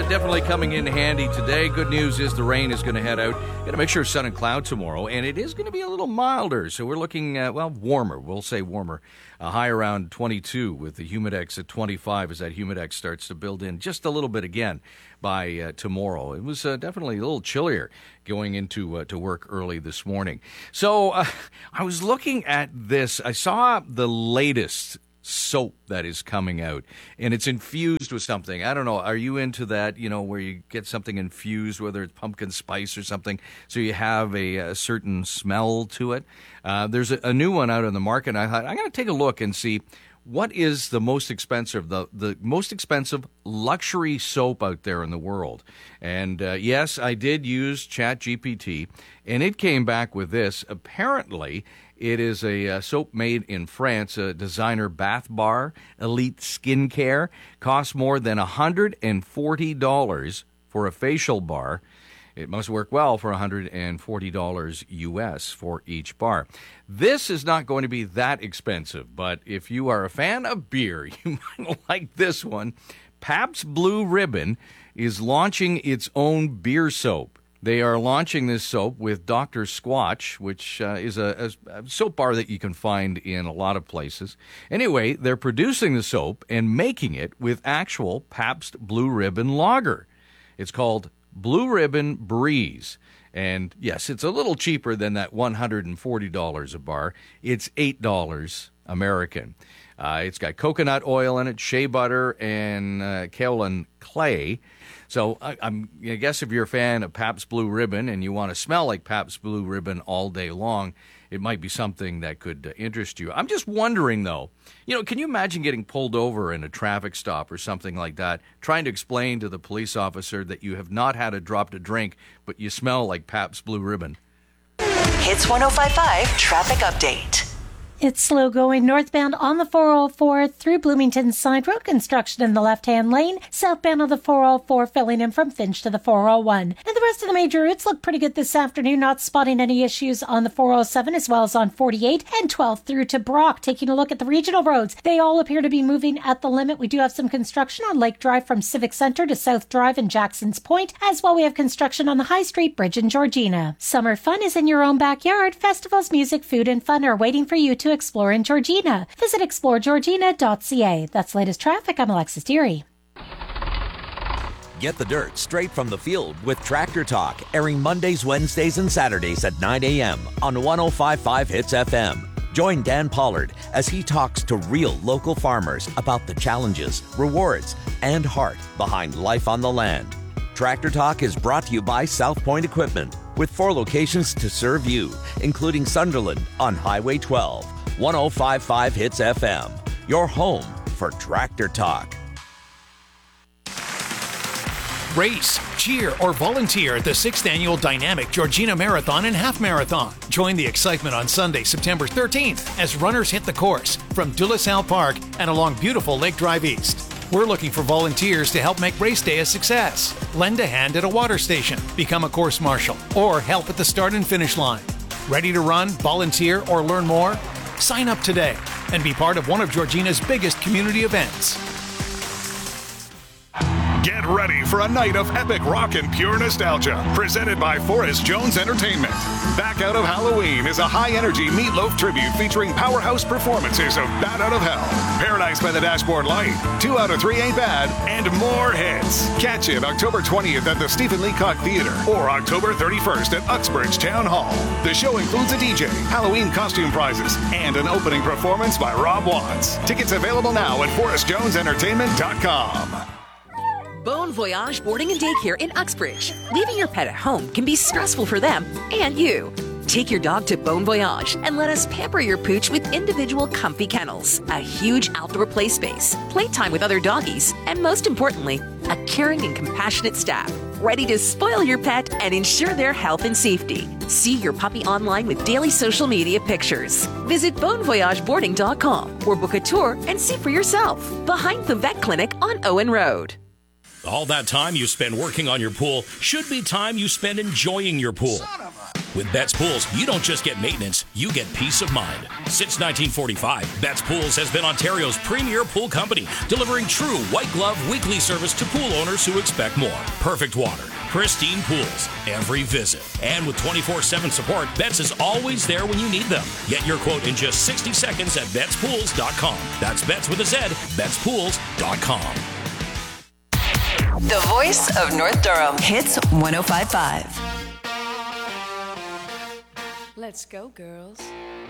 definitely coming in handy today. Good news is the rain is going to head out. Got a mixture of sun and cloud tomorrow, and it is going to be a little milder. So we're looking, warmer. We'll say warmer. A high around 22 with the Humidex at 25 as that Humidex starts to build in just a little bit again by tomorrow. It was definitely a little chillier going into to work early this morning. So I was looking at this. I saw the latest soap that is coming out, and it's infused with something. I don't know, are you into that, where you get something infused, whether it's pumpkin spice or something, so you have a certain smell to it? There's a new one out on the market, and I thought, I'm going to take a look and see what is the most expensive, the most expensive luxury soap out there in the world. And yes, I did use ChatGPT, and it came back with this. Apparently, it is a soap made in France, a designer bath bar, Elite Skincare. Costs more than $140 for a facial bar. It must work well for $140 US for each bar. This is not going to be that expensive, but if you are a fan of beer, you might like this one. Pabst Blue Ribbon is launching its own beer soap. They are launching this soap with Dr. Squatch, which is a soap bar that you can find in a lot of places. Anyway, they're producing the soap and making it with actual Pabst Blue Ribbon lager. It's called Blue Ribbon Breeze. And yes, it's a little cheaper than that $140 a bar. It's $8 American. It's got coconut oil in it, shea butter, and kaolin clay. So I guess if you're a fan of Pabst Blue Ribbon and you want to smell like Pabst Blue Ribbon all day long, it might be something that could interest you. I'm just wondering, though, can you imagine getting pulled over in a traffic stop or something like that, trying to explain to the police officer that you have not had a drop to drink, but you smell like Pabst Blue Ribbon? Hits 105.5 Traffic Update. It's slow going northbound on the 404 through Bloomington Side Road. Construction in the left-hand lane. Southbound on the 404 filling in from Finch to the 401. And the rest of the major routes look pretty good this afternoon. Not spotting any issues on the 407 as well as on 48 and 12 through to Brock. Taking a look at the regional roads, they all appear to be moving at the limit. We do have some construction on Lake Drive from Civic Center to South Drive and Jackson's Point. As well, we have construction on the High Street Bridge in Georgina. Summer fun is in your own backyard. Festivals, music, food, and fun are waiting for you to explore in Georgina. Visit exploregeorgina.ca. That's latest traffic. I'm Alexis Deary. Get the dirt straight from the field with Tractor Talk, airing Mondays, Wednesdays, and Saturdays at 9 a.m. on 105.5 Hits FM. Join Dan Pollard as he talks to real local farmers about the challenges, rewards, and heart behind life on the land. Tractor Talk is brought to you by South Point Equipment, with 4 locations to serve you, including Sunderland on Highway 12. 105.5 Hits FM, your home for Tractor Talk. Race, cheer, or volunteer at the 6th Annual Dynamic Georgina Marathon and Half Marathon. Join the excitement on Sunday, September 13th, as runners hit the course from De La Salle Park and along beautiful Lake Drive East. We're looking for volunteers to help make race day a success. Lend a hand at a water station, become a course marshal, or help at the start and finish line. Ready to run, volunteer, or learn more? Sign up today and be part of one of Georgina's biggest community events. Get ready for a night of epic rock and pure nostalgia, presented by Forrest Jones Entertainment. Back Out of Halloween is a high-energy Meatloaf tribute featuring powerhouse performances of Bat Out of Hell, Paradise by the Dashboard Light, 2 Out of 3 Ain't Bad, and more hits. Catch it October 20th at the Stephen Leacock Theater or October 31st at Uxbridge Town Hall. The show includes a DJ, Halloween costume prizes, and an opening performance by Rob Watts. Tickets available now at ForrestJonesEntertainment.com. Bon Voyage Boarding and Daycare in Uxbridge. Leaving your pet at home can be stressful for them and you. Take your dog to Bon Voyage and let us pamper your pooch with individual comfy kennels, a huge outdoor play space, playtime with other doggies, and most importantly, a caring and compassionate staff ready to spoil your pet and ensure their health and safety. See your puppy online with daily social media pictures. Visit bonvoyageboarding.com or book a tour and see for yourself. Behind the vet clinic on Owen Road. All that time you spend working on your pool should be time you spend enjoying your pool. With Betts Pools, you don't just get maintenance, you get peace of mind. Since 1945, Betts Pools has been Ontario's premier pool company, delivering true white glove weekly service to pool owners who expect more. Perfect water, pristine pools, every visit. And with 24/7 support, Betts is always there when you need them. Get your quote in just 60 seconds at BettsPools.com. That's Betts with a Z, BettsPools.com. The voice of North Durham. Hits 105.5. Let's go, girls.